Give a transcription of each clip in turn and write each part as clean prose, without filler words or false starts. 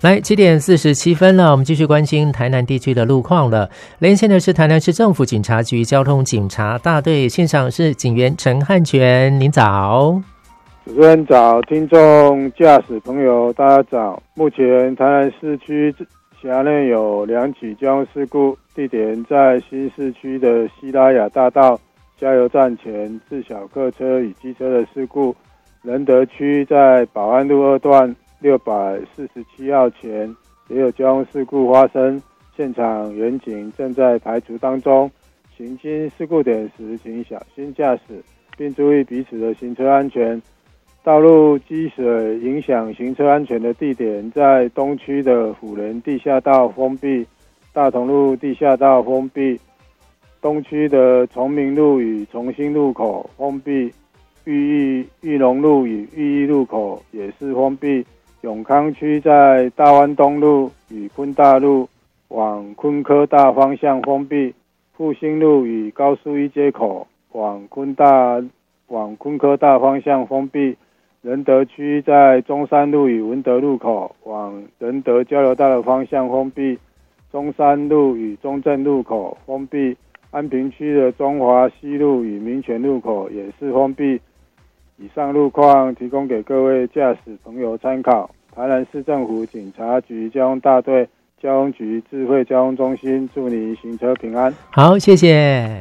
来7:47了，我们继续关心台南地区的路况了。连线的是台南市政府警察局交通警察大队，现场是警员陈汉全，您早。 主持人早，听众驾驶朋友大家早。目前台南市区辖内有2起交通事故，地点在新市区的西拉雅大道加油站前自小客车与机车的事故，仁德区在保安路2段647号前也有交通事故发生，现场员警正在排除当中。行经事故点时，请小心驾驶，并注意彼此的行车安全。道路积水影响行车安全的地点在东区的辅仁地下道封闭、大同路地下道封闭、东区的崇明路与重新路口封闭、裕农路与裕义路口也是封闭。永康区在大湾东路与昆大路往昆科大方向封闭，复兴路与高树一街口往昆科大方向封闭。仁德区在中山路与文德路口往仁德交流道的方向封闭，中山路与中正路口封闭，安平区的中华西路与民权路口也是封闭。以上路况提供给各位驾驶朋友参考。台南市政府警察局交通大队交通局智慧交通中心，祝你行车平安。 好，谢谢。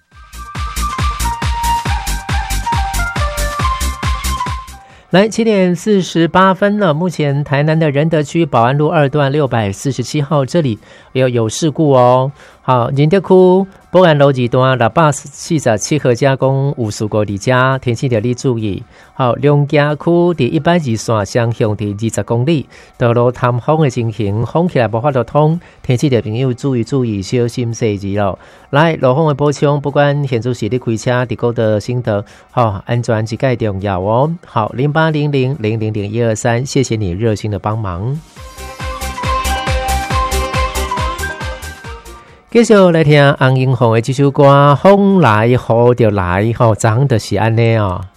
来7:48了，目前台南的仁德区保安路2段647号这里有事故哦。好，仁德区保安路2段647号加工有事故伫遮，天气要你注意。好，龙家区伫120线双向伫20公里，道路塌方的情形，风起来无法度通，天气的朋友注意，小心细致咯。来，路况的补充，不管现在是你开车伫高的心得，好，安全是介重要哦。好，0800000123，谢谢你热心的帮忙。继续来听洪英凤的这首歌《风来雨就来》，吼，昨昏就是安尼哦。